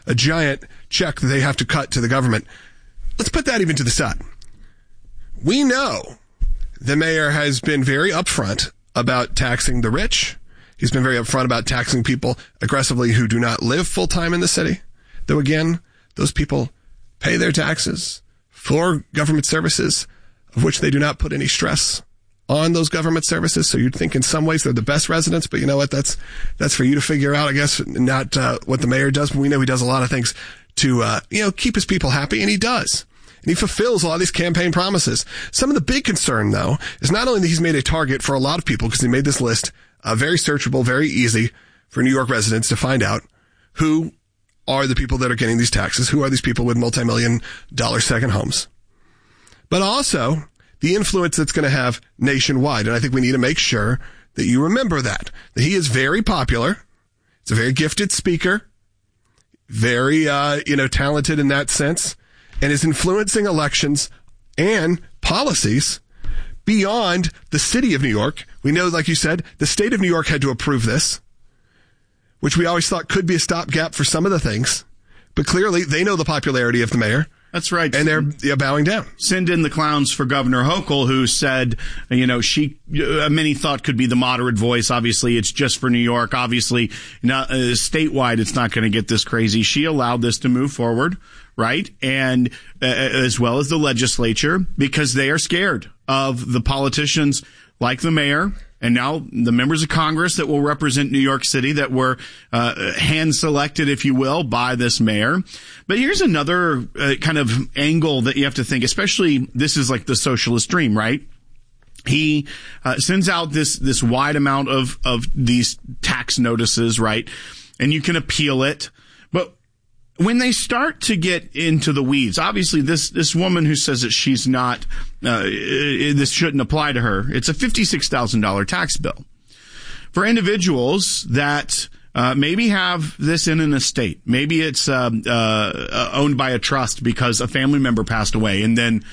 a giant check that they have to cut to the government. Let's put that even to the side. We know the mayor has been very upfront about taxing the rich. He's been very upfront about taxing people aggressively who do not live full-time in the city. Though again, those people pay their taxes for government services of which they do not put any stress on those government services. So you'd think in some ways they're the best residents, but you know what? That's for you to figure out, I guess, not what the mayor does. But we know he does a lot of things to, keep his people happy, and he does. And he fulfills a lot of these campaign promises. Some of the big concern, though, is not only that he's made a target for a lot of people, because he made this list very searchable, very easy for New York residents to find out who are the people that are getting these taxes, who are these people with multi-million-dollar second homes, but also the influence that's going to have nationwide. And I think we need to make sure that you remember that he is very popular. He's a very gifted speaker, very, talented in that sense, and is influencing elections and policies beyond the city of New York. We know, like you said, the state of New York had to approve this, which we always thought could be a stopgap for some of the things. But clearly, they know the popularity of the mayor. That's right. And they're bowing down. Send in the clowns for Governor Hochul, who said, many thought could be the moderate voice. Obviously, it's just for New York. Obviously, statewide, it's not going to get this crazy. She allowed this to move forward, right? And as well as the legislature, because they are scared of the politicians like the mayor and now the members of Congress that will represent New York City that were hand-selected, if you will, by this mayor. But here's another kind of angle that you have to think, especially this is like the socialist dream, right? He sends out this wide amount of these tax notices, right? And you can appeal it. But when they start to get into the weeds, obviously this woman who says that she's not, this shouldn't apply to her, it's a $56,000 tax bill. For individuals that maybe have this in an estate, maybe it's owned by a trust because a family member passed away, and then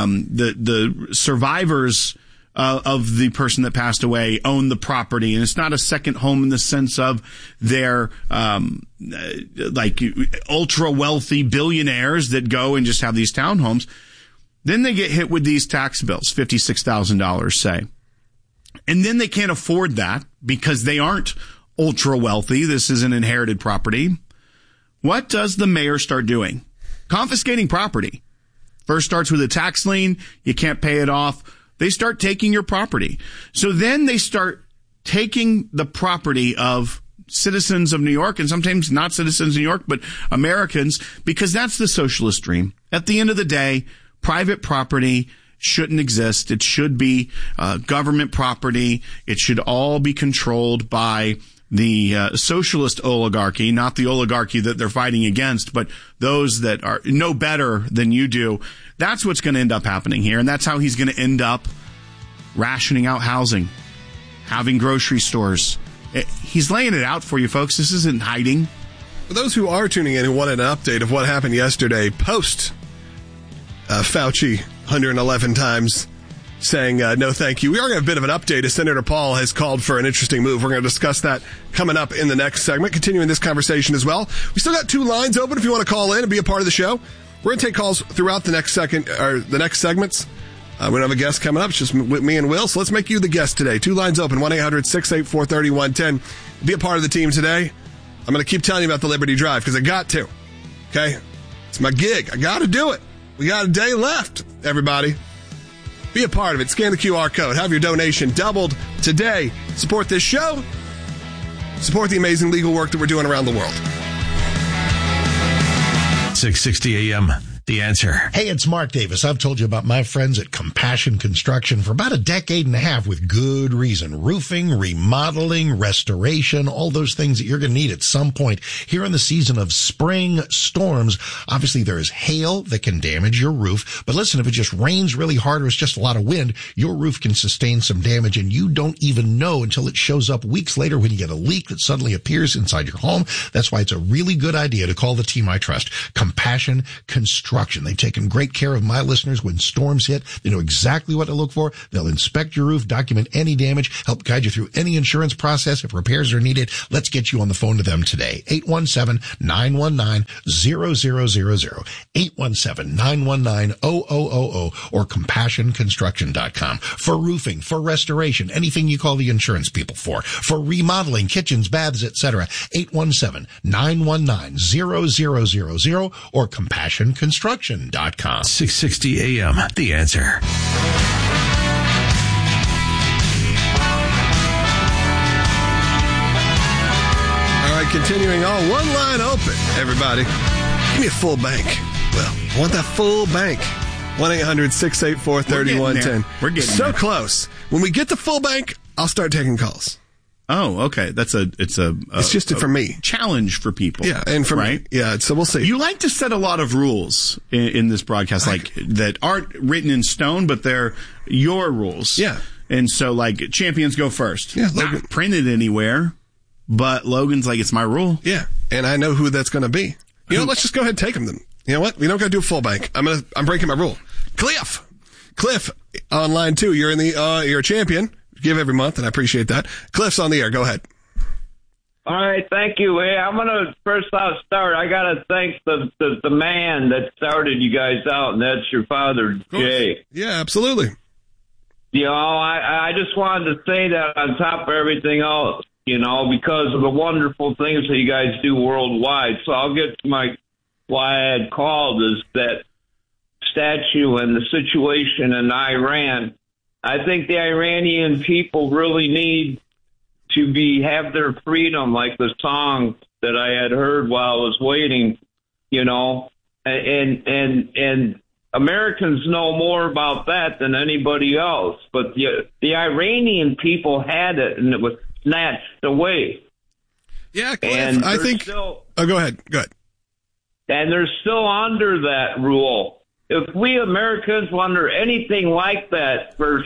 the survivors of the person that passed away own the property, and it's not a second home in the sense of they're like ultra wealthy billionaires that go and just have these townhomes. Then they get hit with these tax bills, $56,000, say. And then they can't afford that because they aren't ultra wealthy. This is an inherited property. What does the mayor start doing? Confiscating property. First starts with a tax lien. You can't pay it off. They start taking your property. So then they start taking the property of citizens of New York, and sometimes not citizens of New York, but Americans, because that's the socialist dream. At the end of the day, private property shouldn't exist. It should be government property. It should all be controlled by the socialist oligarchy, not the oligarchy that they're fighting against, but those that are know better than you do. That's what's going to end up happening here, and that's how he's going to end up rationing out housing, having grocery stores. He's laying it out for you, folks. This isn't hiding. For those who are tuning in and wanted an update of what happened yesterday, post Fauci 111 times saying no thank you. We are going to have a bit of an update as Senator Paul has called for an interesting move. We're going to discuss that coming up in the next segment, continuing this conversation as well. We still got 2 lines open if you want to call in and be a part of the show. We're going to take calls throughout the next segments. We don't have a guest coming up. It's just me and Will. So let's make you the guest today. 2 lines open, 1-800-684-3110. Be a part of the team today. I'm going to keep telling you about the Liberty Drive because I got to. Okay? It's my gig. I got to do it. We got a day left, everybody. Be a part of it. Scan the QR code. Have your donation doubled today. Support this show. Support the amazing legal work that we're doing around the world. 660 AM. The Answer. Hey, it's Mark Davis. I've told you about my friends at Compassion Construction for about a decade and a half with good reason. Roofing, remodeling, restoration, all those things that you're going to need at some point here in the season of spring storms. Obviously, there is hail that can damage your roof. But listen, if it just rains really hard or it's just a lot of wind, your roof can sustain some damage and you don't even know until it shows up weeks later when you get a leak that suddenly appears inside your home. That's why it's a really good idea to call the team I trust, Compassion Construction. Construction. They've taken great care of my listeners when storms hit. They know exactly what to look for. They'll inspect your roof, document any damage, help guide you through any insurance process if repairs are needed. Let's get you on the phone to them today. 817-919-0000. 817-919-0000 or CompassionConstruction.com. For roofing, for restoration, anything you call the insurance people for remodeling, kitchens, baths, etc. 817-919-0000 or CompassionConstruction.com. 660 AM, The Answer. All right, continuing on. One line open, everybody. Give me a full bank. Well, I want that full bank. 1-800-684-3110. We're getting so there. Close. When we get the full bank, I'll start taking calls. Oh, okay. It's just for me. Challenge for people. Yeah, and for me. Yeah, so we'll see. You like to set a lot of rules in this broadcast, like that aren't written in stone, but they're your rules. Yeah. And so, like, champions go first. Yeah, not printed anywhere, but Logan's like, it's my rule. Yeah, and I know who that's going to be. You know, let's just go ahead and take them then. You know what? We don't got to do a full bank. I'm breaking my rule. Cliff on line 2. You're in the you're a champion. Give every month, and I appreciate that. Cliff's on the air. Go ahead. All right, thank you. Hey, I'm gonna start. I gotta thank the man that started you guys out, and that's your father, Jay. Yeah, absolutely. You know, I just wanted to say that on top of everything else, you know, because of the wonderful things that you guys do worldwide. So I'll get to why I had called is that statue and the situation in Iran. I think the Iranian people really need to have their freedom, like the song that I had heard while I was waiting, you know, and Americans know more about that than anybody else. But the Iranian people had it, and it was snatched away. Yeah, Cliff, and I think. Go ahead. And they're still under that rule. If we Americans were under anything like that for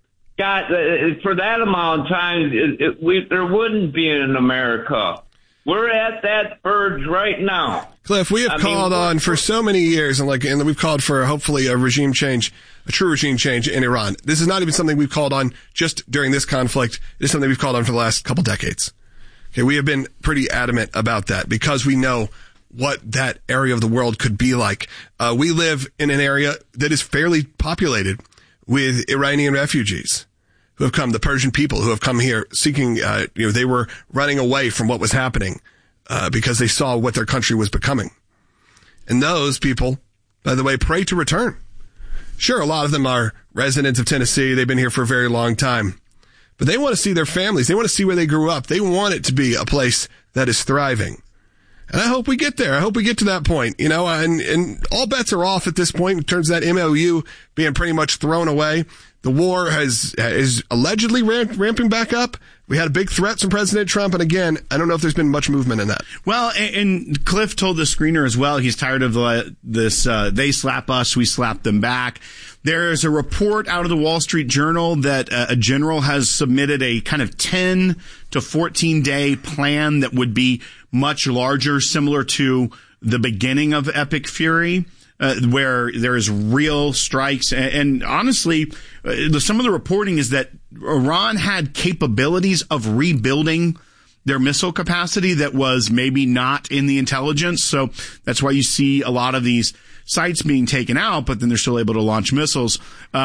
that amount of time, there wouldn't be an America. We're at that verge right now. Cliff, we have called on for so many years, and we've called for hopefully a regime change, a true regime change in Iran. This is not even something we've called on just during this conflict. It is something we've called on for the last couple decades. Okay, we have been pretty adamant about that because we know what that area of the world could be like. We live in an area that is fairly populated with Iranian refugees who have come, the Persian people who have come here seeking, they were running away from what was happening, because they saw what their country was becoming. And those people, by the way, pray to return. Sure, a lot of them are residents of Tennessee. They've been here for a very long time, but they want to see their families. They want to see where they grew up. They want it to be a place that is thriving. And I hope we get there. I hope we get to that point, you know, and all bets are off at this point in terms of that MOU being pretty much thrown away. The war is allegedly ramping back up. We had big threats from President Trump, and again, I don't know if there's been much movement in that. Well, and Cliff told the screener as well, he's tired of this, they slap us, we slap them back. There's a report out of the Wall Street Journal that a general has submitted a kind of 10 to 14-day plan that would be much larger, similar to the beginning of Epic Fury, where there is real strikes. And honestly, some of the reporting is that Iran had capabilities of rebuilding their missile capacity that was maybe not in the intelligence. So that's why you see a lot of these sites being taken out, but then they're still able to launch missiles.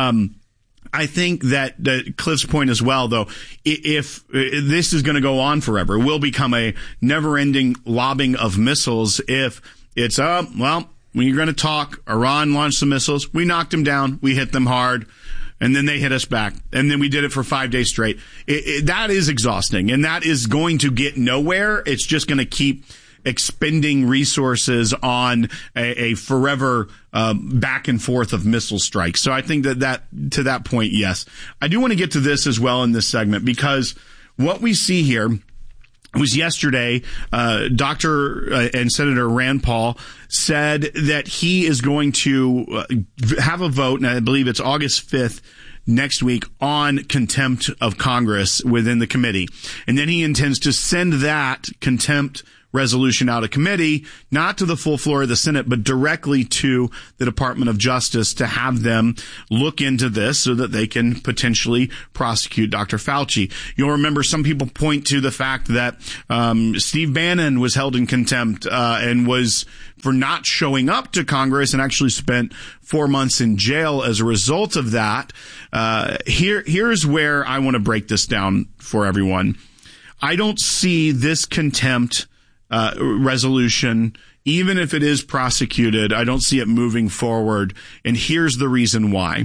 I think that Cliff's point as well, though, if this is going to go on forever, it will become a never-ending lobbing of missiles if it's, when you're going to talk, Iran launched some missiles, we knocked them down, we hit them hard, and then they hit us back, and then we did it for 5 days straight. That is exhausting, and that is going to get nowhere. It's just going to keep expending resources on a forever back and forth of missile strikes. So I think that to that point, yes. I do want to get to this as well in this segment, because what we see here was yesterday, Dr. and Senator Rand Paul said that he is going to have a vote, and I believe it's August 5th, next week, on contempt of Congress within the committee. And then he intends to send that contempt resolution out of committee, not to the full floor of the Senate, but directly to the Department of Justice to have them look into this so that they can potentially prosecute Dr. Fauci. You'll remember some people point to the fact that Steve Bannon was held in contempt and was for not showing up to Congress and actually spent 4 months in jail as a result of that. Here's where I want to break this down for everyone. I don't see this contempt resolution, even if it is prosecuted, I don't see it moving forward. And here's the reason why.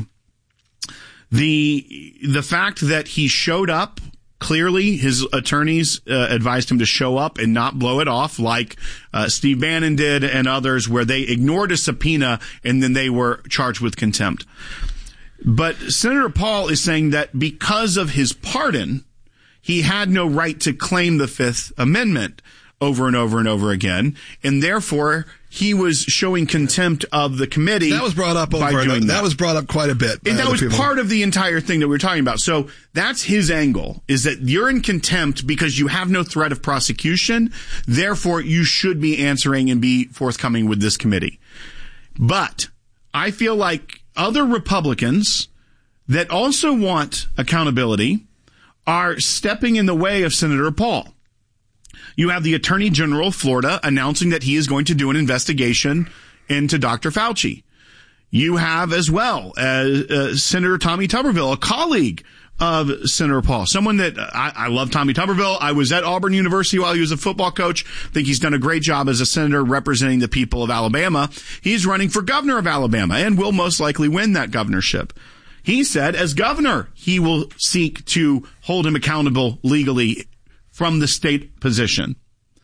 The fact that he showed up, clearly his attorneys advised him to show up and not blow it off like Steve Bannon did and others, where they ignored a subpoena and then they were charged with contempt. But Senator Paul is saying that because of his pardon, he had no right to claim the Fifth Amendment over and over and over again, and therefore he was showing contempt of the committee. That was brought up that was brought up quite a bit. And that was part of the entire thing that we were talking about. So that's his angle, is that you're in contempt because you have no threat of prosecution. Therefore, you should be answering and be forthcoming with this committee. But I feel like other Republicans that also want accountability are stepping in the way of Senator Paul. You have the Attorney General of Florida announcing that he is going to do an investigation into Dr. Fauci. You have as well Senator Tommy Tuberville, a colleague of Senator Paul, someone that I love. Tommy Tuberville. I was at Auburn University while he was a football coach. I think he's done a great job as a senator representing the people of Alabama. He's running for governor of Alabama and will most likely win that governorship. He said as governor, he will seek to hold him accountable legally from the state position.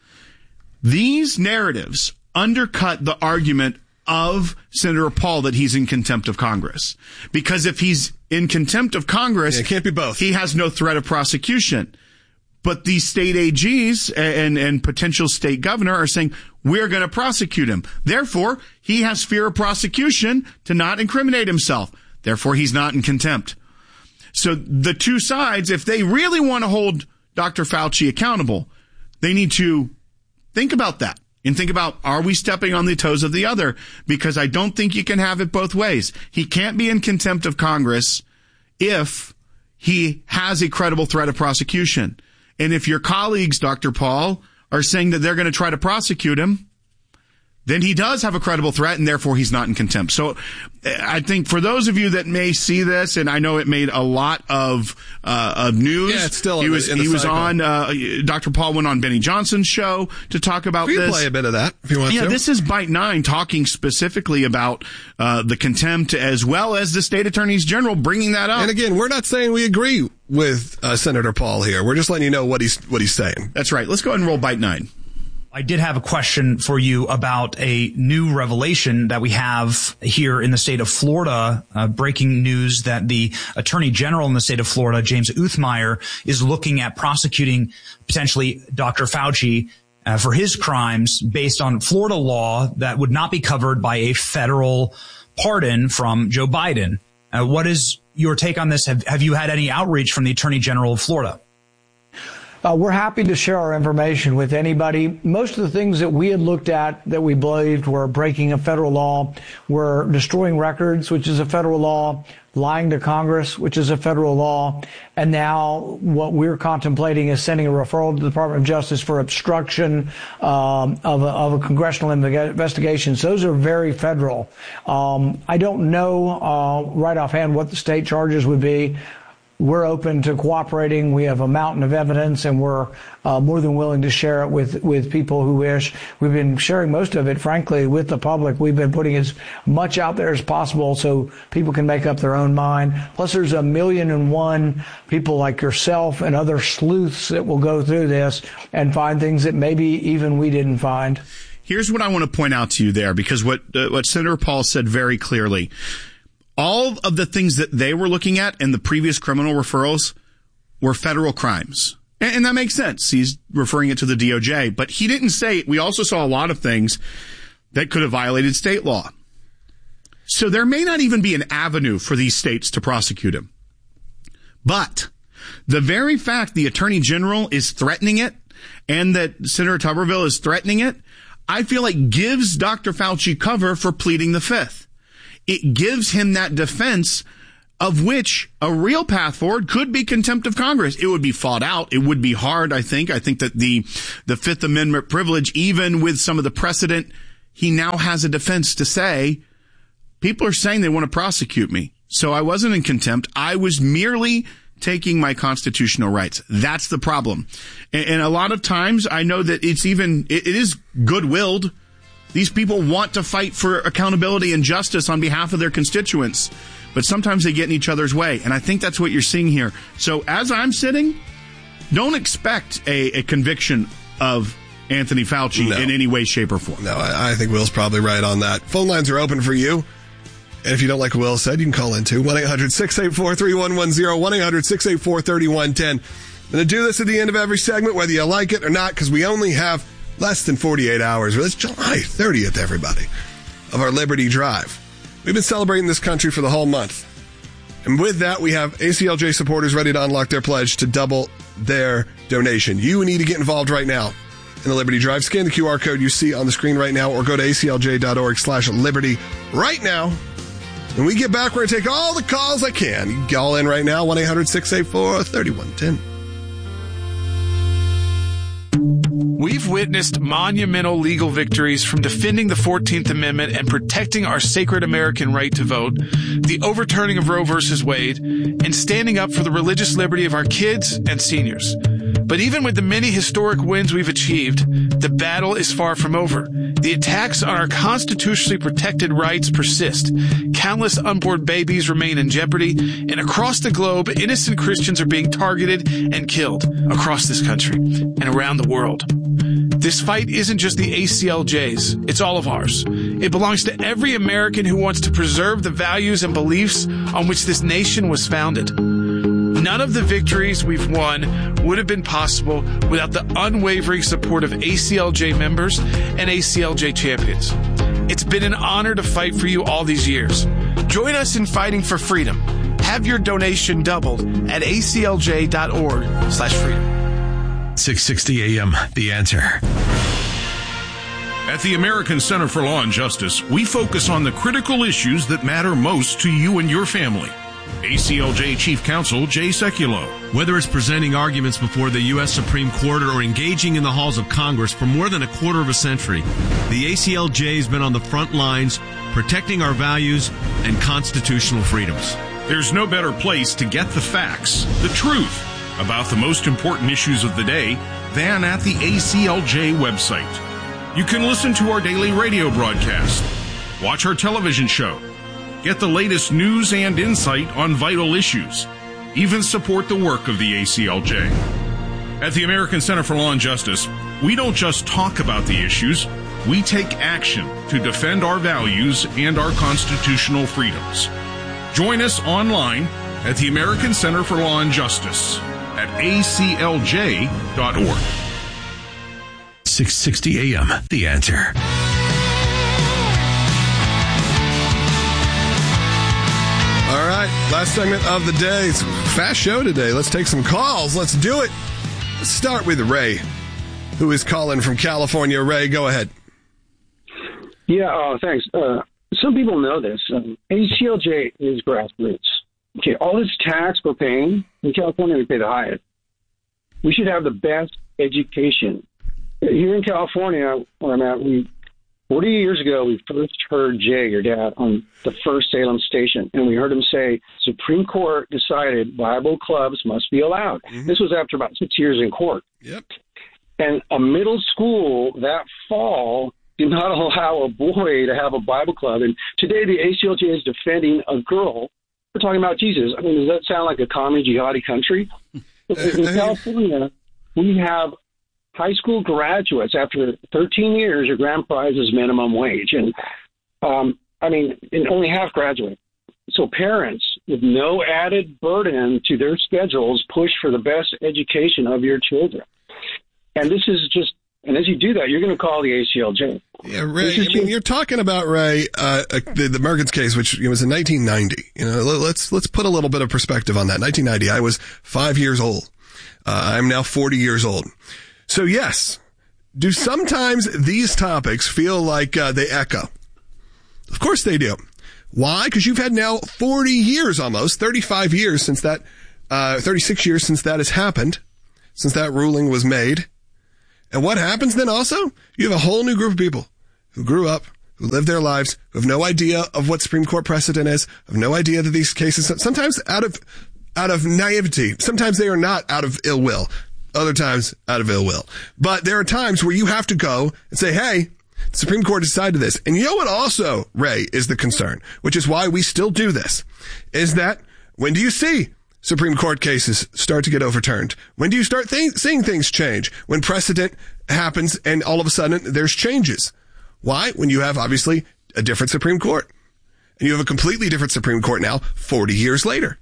These narratives undercut the argument of Senator Paul that he's in contempt of Congress. Because if he's in contempt of Congress, it can't be both. He has no threat of prosecution. But these state AGs and potential state governor are saying, we're going to prosecute him. Therefore, he has fear of prosecution to not incriminate himself. Therefore, he's not in contempt. So the two sides, if they really want to hold Dr. Fauci accountable, they need to think about that and think about, are we stepping on the toes of the other? Because I don't think you can have it both ways. He can't be in contempt of Congress if he has a credible threat of prosecution. And if your colleagues, Dr. Paul, are saying that they're going to try to prosecute him, then he does have a credible threat, and therefore he's not in contempt. So I think for those of you that may see this, and I know it made a lot of news. Yeah, it's still he was on, Dr. Paul went on Benny Johnson's show to talk about this. You can play a bit of that if you want to. Yeah, this is Bite 9 talking specifically about the contempt as well as the state attorneys general bringing that up. And again, we're not saying we agree with Senator Paul here. We're just letting you know what he's saying. That's right. Let's go ahead and roll Bite 9. I did have a question for you about a new revelation that we have here in the state of Florida. Breaking news that the Attorney General in the state of Florida, James Uthmeier, is looking at prosecuting potentially Dr. Fauci for his crimes based on Florida law that would not be covered by a federal pardon from Joe Biden. What is your take on this? Have you had any outreach from the Attorney General of Florida? We're happy to share our information with anybody. Most of the things that we had looked at that we believed were breaking a federal law were destroying records, which is a federal law, lying to Congress, which is a federal law, and now what we're contemplating is sending a referral to the Department of Justice for obstruction of a congressional investigation. So those are very federal. I don't know right offhand what the state charges would be. We're open to cooperating. We have a mountain of evidence, and we're more than willing to share it with people who wish. We've been sharing most of it, frankly, with the public. We've been putting as much out there as possible so people can make up their own mind. Plus, there's 1,000,001 people like yourself and other sleuths that will go through this and find things that maybe even we didn't find. Here's what I want to point out to you there, because what Senator Paul said very clearly. All of the things that they were looking at in the previous criminal referrals were federal crimes. And that makes sense. He's referring it to the DOJ. But he didn't say, we also saw a lot of things that could have violated state law. So there may not even be an avenue for these states to prosecute him. But the very fact the Attorney General is threatening it and that Senator Tuberville is threatening it, I feel like gives Dr. Fauci cover for pleading the fifth. It gives him that defense of which a real path forward could be contempt of Congress. It would be fought out. It would be hard, I think. I think that the Fifth Amendment privilege, even with some of the precedent, he now has a defense to say, people are saying they want to prosecute me. So I wasn't in contempt. I was merely taking my constitutional rights. That's the problem. And a lot of times I know that it is good-willed. These people want to fight for accountability and justice on behalf of their constituents. But sometimes they get in each other's way. And I think that's what you're seeing here. So as I'm sitting, don't expect a conviction of Anthony Fauci in any way, shape, or form. No, I think Will's probably right on that. Phone lines are open for you. And if you don't like what Will said, you can call in too. 1-800-684-3110, 1-800-684-3110. I'm going to do this at the end of every segment, whether you like it or not, because we only have less than 48 hours. It's July 30th, everybody, of our Liberty Drive. We've been celebrating this country for the whole month. And with that, we have ACLJ supporters ready to unlock their pledge to double their donation. You need to get involved right now in the Liberty Drive. Scan the QR code you see on the screen right now or go to aclj.org/liberty right now. When we get back, we're going to take all the calls I can. You can call in right now, 1-800-684-3110. We've witnessed monumental legal victories from defending the 14th Amendment and protecting our sacred American right to vote, the overturning of Roe v. Wade, and standing up for the religious liberty of our kids and seniors. But even with the many historic wins we've achieved, the battle is far from over. The attacks on our constitutionally protected rights persist. Countless unborn babies remain in jeopardy, and across the globe, innocent Christians are being targeted and killed across this country and around the world. This fight isn't just the ACLJ's, it's all of ours. It belongs to every American who wants to preserve the values and beliefs on which this nation was founded. None of the victories we've won would have been possible without the unwavering support of ACLJ members and ACLJ champions. It's been an honor to fight for you all these years. Join us in fighting for freedom. Have your donation doubled at aclj.org/freedom. 660 AM, The Answer. At the American Center for Law and Justice, we focus on the critical issues that matter most to you and your family. ACLJ Chief Counsel Jay Sekulow. Whether it's presenting arguments before the U.S. Supreme Court or engaging in the halls of Congress for more than a quarter of a century, the ACLJ has been on the front lines protecting our values and constitutional freedoms. There's no better place to get the facts, the truth, about the most important issues of the day than at the ACLJ website. You can listen to our daily radio broadcast, watch our television show, get the latest news and insight on vital issues, even support the work of the ACLJ. At the American Center for Law and Justice, we don't just talk about the issues, we take action to defend our values and our constitutional freedoms. Join us online at the American Center for Law and Justice at aclj.org. 660 AM, The Answer. All right, last segment of the day. It's a fast show today. Let's take some calls. Let's do it. Let's start with Ray, who is calling from California. Ray, go ahead. Yeah, thanks. Some people know this. ACLJ is grassroots. Okay, all this tax we're paying, in California we pay the highest. We should have the best education. Here in California, where I'm at, 40 years ago, we first heard Jay, your dad, on the first Salem station, and we heard him say, Supreme Court decided Bible clubs must be allowed. Mm-hmm. This was after about 6 years in court. Yep. And a middle school that fall did not allow a boy to have a Bible club. And today the ACLJ is defending a girl. We're talking about Jesus. I mean, does that sound like a commie jihadi country? In California, we have high school graduates. After 13 years, your grand prize is minimum wage. And, and only half graduate. So parents with no added burden to their schedules push for the best education of your children. And this is just, and as you do that, you're going to call the ACLJ. Yeah, Ray, you're talking about, Ray, the Mergens case, which was in 1990. Let's put a little bit of perspective on that. 1990, I was 5 years old. I'm now 40 years old. So yes, do sometimes these topics feel like they echo? Of course they do. Why? Because you've had now 40 years almost, 35 years since that, 36 years since that has happened, since that ruling was made. And what happens then also? You have a whole new group of people who grew up, who live their lives, who have no idea of what Supreme Court precedent is, have no idea that these cases, sometimes out of naivety, sometimes they are not out of ill will, other times out of ill will. But there are times where you have to go and say, hey, the Supreme Court decided this. And you know what also, Ray, is the concern, which is why we still do this, is that when do you see Supreme Court cases start to get overturned? When do you start seeing things change? When precedent happens and all of a sudden there's changes. Why? When you have obviously a different Supreme Court. And you have a completely different Supreme Court now 40 years later.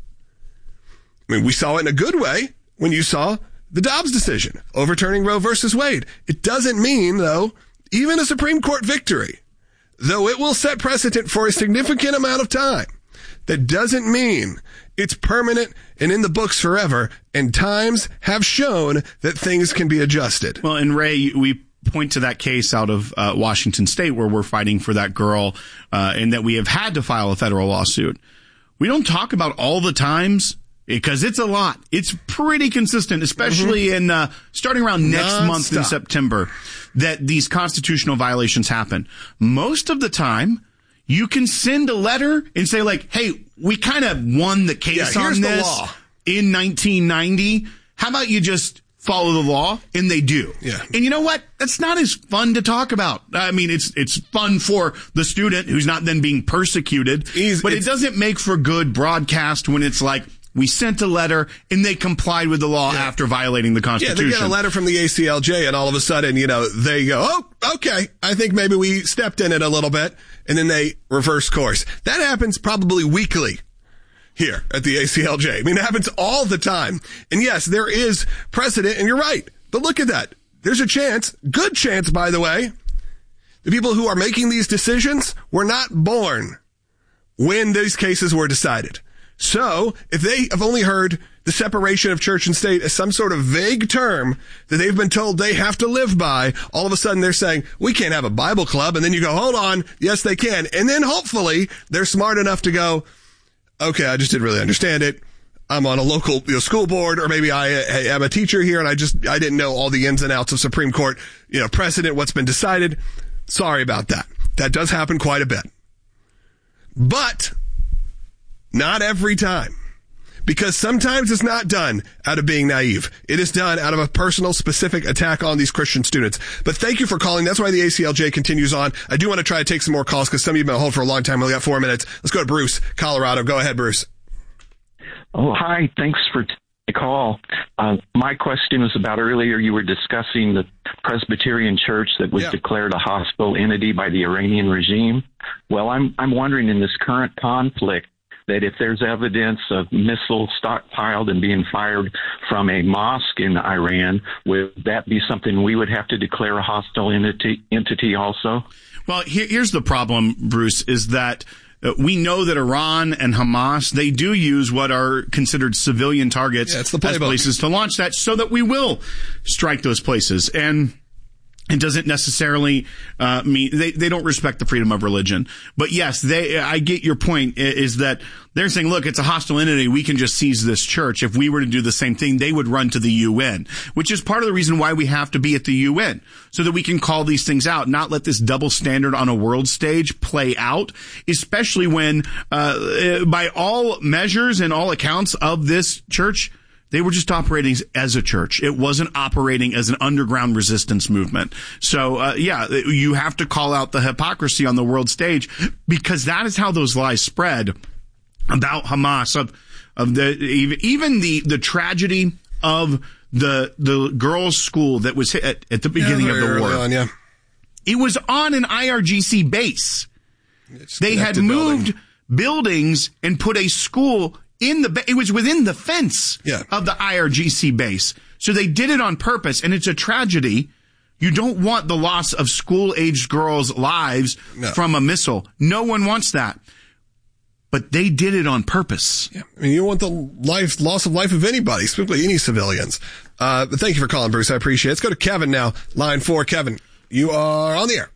I mean, we saw it in a good way when you saw the Dobbs decision overturning Roe versus Wade. It doesn't mean, though, even a Supreme Court victory, though it will set precedent for a significant amount of time, that doesn't mean it's permanent and in the books forever, and times have shown that things can be adjusted. Well, and Ray, we point to that case out of Washington State where we're fighting for that girl and that we have had to file a federal lawsuit. We don't talk about all the times because it's a lot. It's pretty consistent, especially in starting around next month in September, that these constitutional violations happen. Most of the time, you can send a letter and say, like, hey, we kind of won the case on this in 1990. How about you just follow the law? And they do. Yeah. And you know what? That's not as fun to talk about. I mean, it's fun for the student who's not then being persecuted, but it doesn't make for good broadcast when it's like, we sent a letter and they complied with the law after violating the Constitution. Yeah, they get a letter from the ACLJ and all of a sudden, they go, oh, okay, I think maybe we stepped in it a little bit, and then they reverse course. That happens probably weekly here at the ACLJ. I mean, it happens all the time. And yes, there is precedent, and you're right. But look at that. There's a chance, good chance, by the way, the people who are making these decisions were not born when these cases were decided. So, if they have only heard the separation of church and state as some sort of vague term that they've been told they have to live by, all of a sudden they're saying, we can't have a Bible club. And then you go, hold on. Yes, they can. And then hopefully they're smart enough to go, okay, I just didn't really understand it. I'm on a local school board, or maybe I am a teacher here and I didn't know all the ins and outs of Supreme Court, precedent, what's been decided. Sorry about that. That does happen quite a bit. But not every time. Because sometimes it's not done out of being naive. It is done out of a personal, specific attack on these Christian students. But thank you for calling. That's why the ACLJ continues on. I do want to try to take some more calls because some of you have been on hold for a long time. We only got 4 minutes. Let's go to Bruce, Colorado. Go ahead, Bruce. Oh, hi. Thanks for the call. My question was about earlier you were discussing the Presbyterian Church that was declared a hostile entity by the Iranian regime. Well, I'm wondering in this current conflict, that if there's evidence of missiles stockpiled and being fired from a mosque in Iran, would that be something we would have to declare a hostile entity also? Well, here's the problem, Bruce, is that we know that Iran and Hamas, they do use what are considered civilian targets as places to launch that, so that we will strike those places. And it doesn't necessarily mean they don't respect the freedom of religion. But yes, I get your point, is that they're saying, look, it's a hostile entity. We can just seize this church. If we were to do the same thing, they would run to the UN, which is part of the reason why we have to be at the UN, so that we can call these things out, not let this double standard on a world stage play out, especially when, by all measures and all accounts of this church, they were just operating as a church. It wasn't operating as an underground resistance movement. So, you have to call out the hypocrisy on the world stage, because that is how those lies spread about Hamas, of the tragedy of the girls' school that was hit at the beginning of the war. It was on an IRGC base. They had moved buildings and put a school it was within the fence of the IRGC base. So they did it on purpose, and it's a tragedy. You don't want the loss of school-aged girls' lives from a missile. No one wants that. but they did it on purpose. Yeah. I mean, you don't want the loss of life of anybody, especially any civilians. But thank you for calling, Bruce. I appreciate it. Let's go to Kevin now. Line 4. Kevin, you are on the air.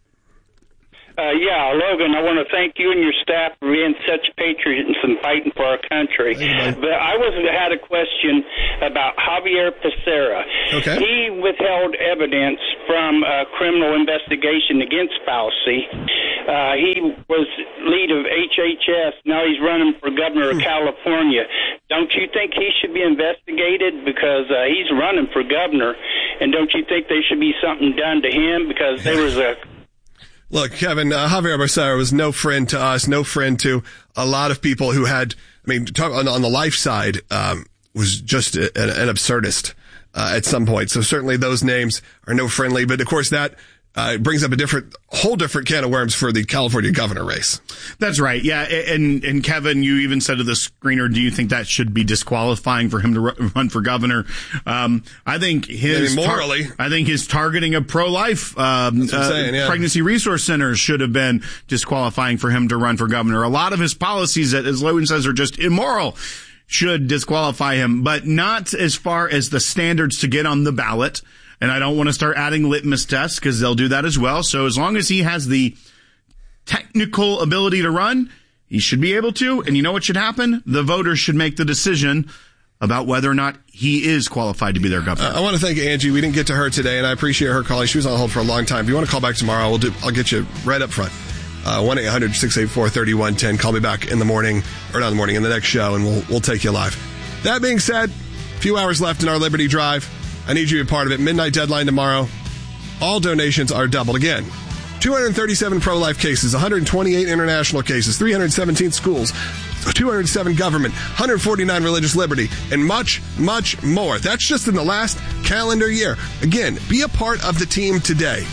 Logan, I want to thank you and your staff for being such patriots and fighting for our country. But I had a question about Javier Becerra. Okay. He withheld evidence from a criminal investigation against Fauci. He was lead of HHS. Now he's running for governor of California. Don't you think he should be investigated because he's running for governor? And don't you think there should be something done to him because there was a... Look, Kevin, Javier Becerra was no friend to us, no friend to a lot of people who had, on the life side, was just an absurdist at some point. So certainly those names are no friendly. But of course that brings up a whole different can of worms for the California governor race. That's right. Yeah. And Kevin, you even said to the screener, do you think that should be disqualifying for him to run for governor? I think morally, I think his targeting of pro-life, pregnancy resource centers should have been disqualifying for him to run for governor. A lot of his policies that, as Logan says, are just immoral should disqualify him, but not as far as the standards to get on the ballot. And I don't want to start adding litmus tests because they'll do that as well. So as long as he has the technical ability to run, he should be able to. And you know what should happen? The voters should make the decision about whether or not he is qualified to be their governor. I want to thank Angie. We didn't get to her today, and I appreciate her calling. She was on hold for a long time. If you want to call back tomorrow, I'll get you right up front. 1-800-684-3110. Call me back in the morning, or not in the morning, in the next show, and we'll take you live. That being said, a few hours left in our Liberty Drive. I need you to be a part of it. Midnight deadline tomorrow. All donations are doubled. Again, 237 pro-life cases, 128 international cases, 317 schools, 207 government, 149 religious liberty, and much, much more. That's just in the last calendar year. Again, be a part of the team today.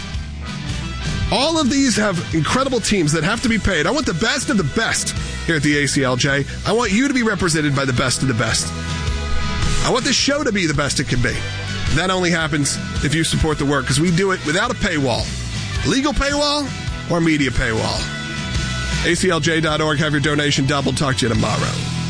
All of these have incredible teams that have to be paid. I want the best of the best here at the ACLJ. I want you to be represented by the best of the best. I want this show to be the best it can be. That only happens if you support the work, because we do it without a paywall. Legal paywall or media paywall. ACLJ.org. Have your donation doubled. Talk to you tomorrow.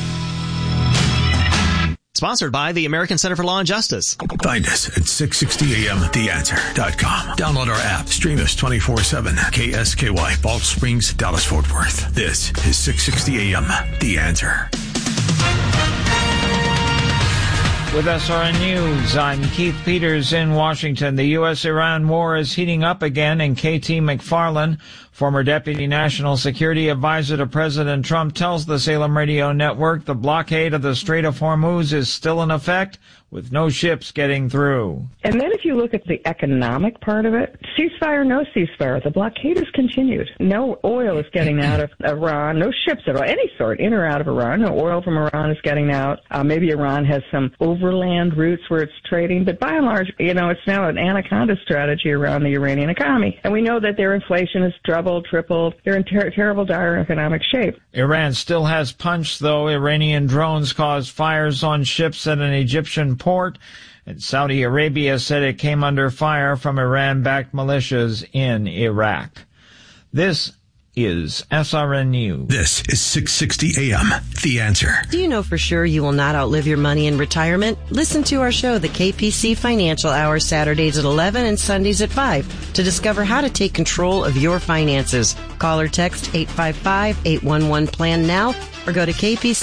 Sponsored by the American Center for Law and Justice. Find us at 660amtheanswer.com. Download our app. Stream us 24/7. KSKY, Balch Springs, Dallas, Fort Worth. This is 660 AM, The Answer. With SRN News, I'm Keith Peters in Washington. The U.S.-Iran war is heating up again, and KT McFarland, former Deputy National Security Advisor to President Trump, tells the Salem Radio Network the blockade of the Strait of Hormuz is still in effect, with no ships getting through. And then if you look at the economic part of it, ceasefire, no ceasefire, the blockade is continued. No oil is getting out of Iran, no ships of any sort in or out of Iran. No oil from Iran is getting out. Maybe Iran has some overland routes where it's trading, but by and large, it's now an anaconda strategy around the Iranian economy. And we know that their inflation has doubled, tripled. They're in terrible, dire economic shape. Iran still has punch, though. Iranian drones caused fires on ships at an Egyptian port, and Saudi Arabia said it came under fire from Iran-backed militias in Iraq. This is SRN News. This is 660 AM, The Answer. Do you know for sure you will not outlive your money in retirement? Listen to our show, the KPC Financial Hour, Saturdays at 11 and Sundays at 5, to discover how to take control of your finances. Call or text 855-811-PLAN now, or go to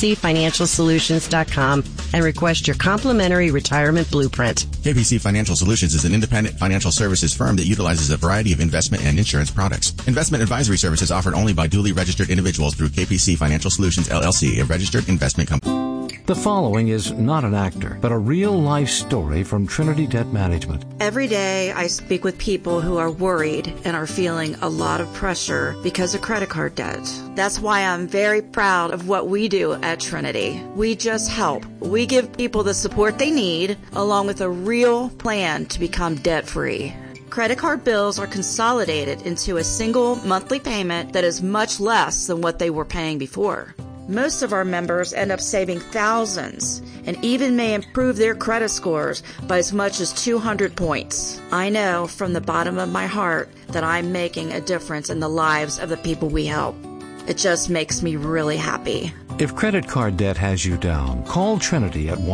kpcfinancialsolutions.com and request your complimentary retirement blueprint. KPC Financial Solutions is an independent financial services firm that utilizes a variety of investment and insurance products. Investment advisory services offered only by duly registered individuals through KPC Financial Solutions, LLC, a registered investment company. The following is not an actor, but a real-life story from Trinity Debt Management. Every day I speak with people who are worried and are feeling a lot of pressure because of credit card debt. That's why I'm very proud of what we do at Trinity. We just help. We give people the support they need, along with a real plan to become debt-free. Credit card bills are consolidated into a single monthly payment that is much less than what they were paying before. Most of our members end up saving thousands and even may improve their credit scores by as much as 200 points. I know from the bottom of my heart that I'm making a difference in the lives of the people we help. It just makes me really happy. If credit card debt has you down, call Trinity at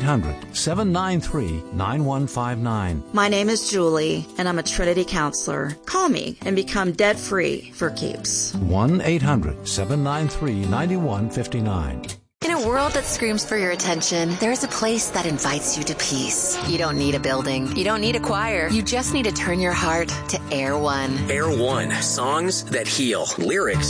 1-800-793-9159. My name is Julie, and I'm a Trinity counselor. Call me and become debt-free for keeps. 1-800-793-9159. In a world that screams for your attention, there's a place that invites you to peace. You don't need a building. You don't need a choir. You just need to turn your heart to Air One. Air One. Songs that heal. Lyrics